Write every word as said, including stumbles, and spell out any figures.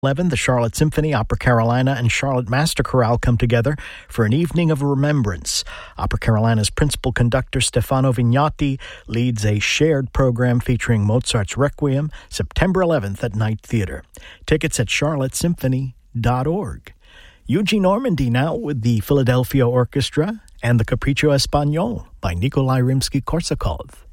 eleven, the Charlotte Symphony, Opera Carolina, and Charlotte Master Chorale come together for an evening of remembrance. Opera Carolina's principal conductor, Stefano Vignati, leads a shared program featuring Mozart's Requiem, September eleventh at Knight Theatre. Tickets at charlotte symphony dot org. Eugene Normandy now with the Philadelphia Orchestra and the Capriccio Espagnol by Nikolai Rimsky-Korsakov.